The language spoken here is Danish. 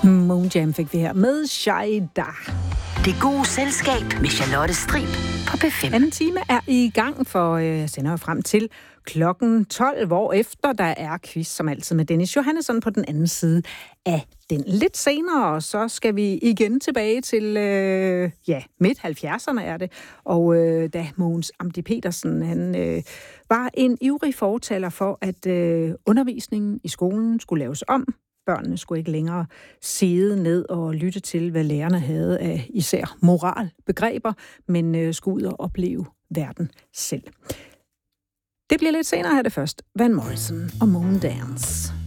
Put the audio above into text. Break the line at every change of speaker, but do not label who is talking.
Moon Jam fik vi her med Shaida.
Det gode selskab med Charlotte Strib på P5.
Anden time er i gang, for jeg sender frem til klokken 12, hvor efter der er quiz, som altid med Dennis Johannesson på den anden side af den. Lidt senere, så skal vi igen tilbage til, midt-70'erne er det. Og da Mogens Amdi Petersen, han var en ivrig fortaler for, at undervisningen i skolen skulle laves om. Børnene skulle ikke længere sidde ned og lytte til, hvad lærerne havde af især moralbegreber, men skulle ud og opleve verden selv. Det bliver lidt senere her det først. Van Morrison og Moon Dance.